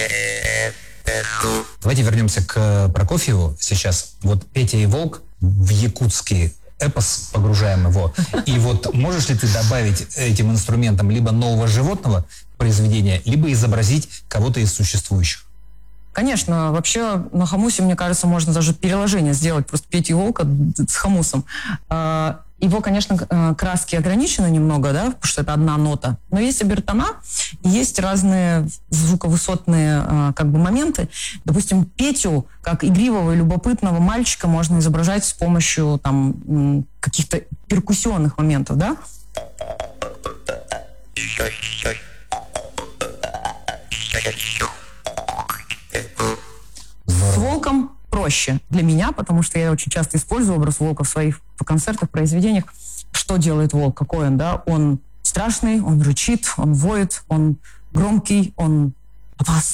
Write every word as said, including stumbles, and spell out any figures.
Давайте вернемся к Прокофьеву сейчас. Вот Петя и Волк в якутский эпос, погружаем его. И вот можешь ли ты добавить этим инструментам либо нового животного произведения, либо изобразить кого-то из существующих? Конечно, вообще на хомусе, мне кажется, можно даже переложение сделать, просто Петя и Волка с хомусом. Его, конечно, краски ограничены немного, да, потому что это одна нота, но есть обертона, и есть разные звуковысотные как бы моменты. Допустим, Петю, как игривого и любопытного мальчика, можно изображать с помощью там каких-то перкуссионных моментов, да? С волком проще для меня, потому что я очень часто использую образ волка в своих концертах, произведениях. Что делает волк? Какой он, да? Он страшный, он рычит, он воет, он громкий, он опасный.